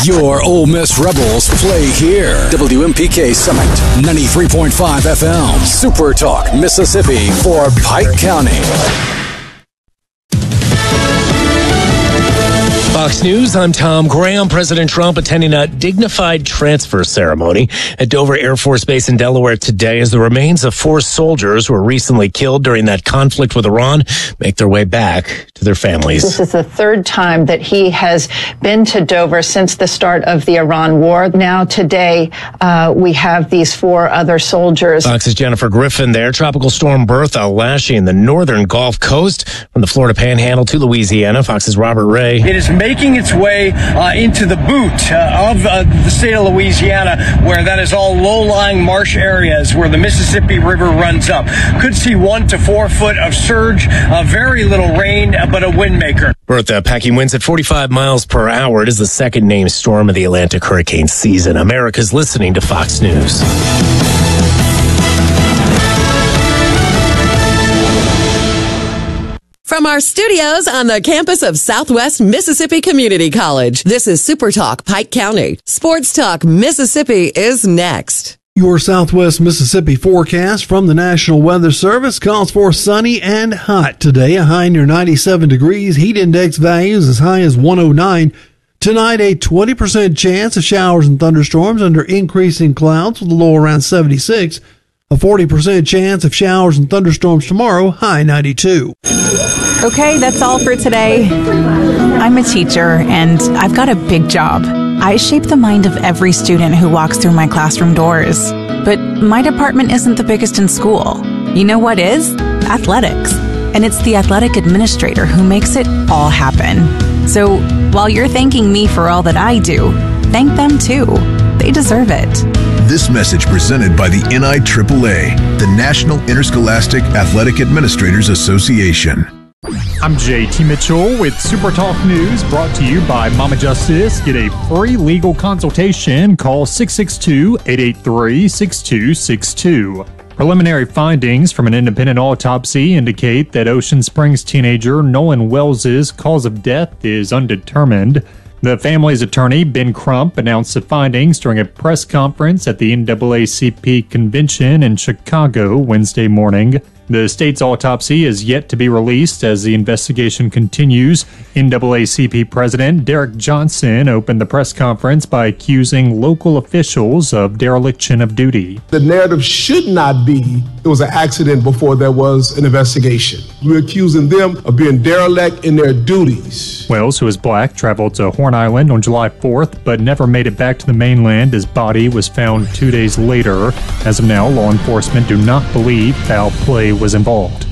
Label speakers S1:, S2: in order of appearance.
S1: Your Ole Miss Rebels play here. WMPK Summit, 93.5 FM. Super Talk, Mississippi for Pike County.
S2: Fox News, I'm Tom Graham. President Trump attending a dignified transfer ceremony at Dover Air Force Base in Delaware today as the remains of 4 soldiers who were recently killed during that conflict with Iran make their way back to their families.
S3: This is the 3rd time that he has been to Dover since the start of the Iran war. Now today, we have these 4 other soldiers.
S2: Fox's Jennifer Griffin there. Tropical storm Bertha lashing the northern Gulf Coast from the Florida Panhandle to Louisiana. Fox's Robert Ray.
S4: It is making its way into the boot of the state of Louisiana, where that is all low-lying marsh areas where the Mississippi River runs up. Could see 1 to 4 foot of surge, very little rain, but a wind maker.
S2: Bertha packing winds at 45 miles per hour. It is the second named storm of the Atlantic hurricane season. America's listening to Fox News.
S5: From our studios on the campus of Southwest Mississippi Community College, this is Super Talk Pike County. Sports Talk Mississippi is next.
S6: Your Southwest Mississippi forecast from the National Weather Service calls for sunny and hot today, a high near 97 degrees, heat index values as high as 109. Tonight, a 20% chance of showers and thunderstorms under increasing clouds with a low around 76. A 40% chance of showers and thunderstorms tomorrow, high 92.
S7: Okay, that's all for today. I'm a teacher, and I've got a big job. I shape the mind of every student who walks through my classroom doors. But my department isn't the biggest in school. You know what is? Athletics. And it's the athletic administrator who makes it all happen. So while you're thanking me for all that I do, thank them too. They deserve it.
S8: This message presented by the NIAAA, the National Interscholastic Athletic Administrators Association.
S9: I'm JT Mitchell with Super Talk News, brought to you by Mama Justice. Get a free legal consultation. Call 662-883-6262. Preliminary findings from an independent autopsy indicate that Ocean Springs teenager Nolan Wells's cause of death is undetermined. The family's attorney, Ben Crump, announced the findings during a press conference at the NAACP convention in Chicago Wednesday morning. The state's autopsy is yet to be released as the investigation continues. NAACP President Derek Johnson opened the press conference by accusing local officials of dereliction of duty.
S10: The narrative should not be it was an accident before there was an investigation. We're accusing them of being derelict in their duties.
S9: Wells, who is black, traveled to Horn Island on July 4th, but never made it back to the mainland. His body was found 2 days later. As of now, law enforcement do not believe foul play was involved.